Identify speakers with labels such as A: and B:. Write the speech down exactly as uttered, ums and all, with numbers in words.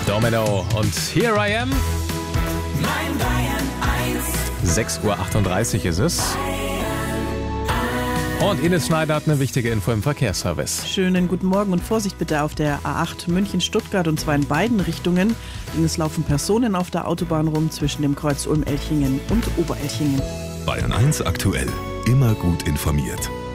A: Domino und Here I Am.
B: Mein Bayern eins.
A: sechs Uhr achtunddreißig ist es. Und Ines Schneider hat eine wichtige Info im Verkehrsservice.
C: Schönen guten Morgen und Vorsicht bitte auf der A acht München-Stuttgart und zwar in beiden Richtungen, denn es laufen Personen auf der Autobahn rum zwischen dem Kreuz Ulm-Elchingen und Oberelchingen.
D: Bayern eins aktuell. Immer gut informiert.